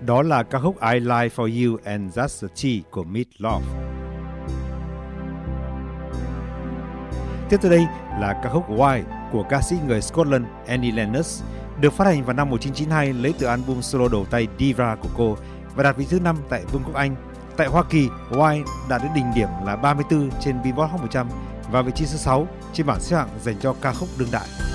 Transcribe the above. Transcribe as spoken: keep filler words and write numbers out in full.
Đó là ca khúc I Lie For You and That's the Tea của Meat Loaf. Tiếp tới đây là ca khúc Why của ca sĩ người Scotland Annie Lennox, được phát hành vào năm một nghìn chín trăm chín mươi hai lấy từ album solo đầu tay Diva của cô và đạt vị thứ năm tại Vương quốc Anh. Tại Hoa Kỳ, Why đạt đến đỉnh điểm là ba mươi tư trên Billboard Hot một trăm và vị trí số sáu trên bảng xếp hạng dành cho ca khúc đương đại.